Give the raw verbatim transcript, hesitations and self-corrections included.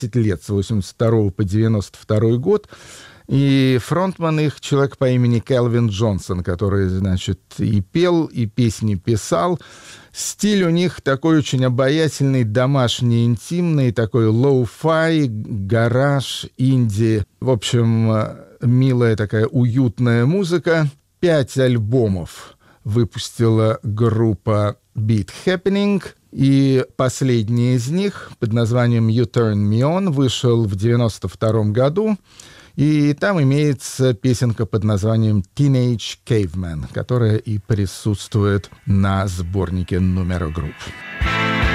лет, с восемьдесят второго по девяносто второй год. И фронтман их человек по имени Келвин Джонсон, который, значит, и пел, и песни писал. Стиль у них такой очень обаятельный, домашний, интимный, такой лоу-фай, гараж, инди. В общем, милая такая уютная музыка. Пять альбомов выпустила группа Beat Happening, и последний из них под названием You Turn Me On вышел в девяносто втором году, и там имеется песенка под названием Teenage Caveman, которая и присутствует на сборнике номера групп.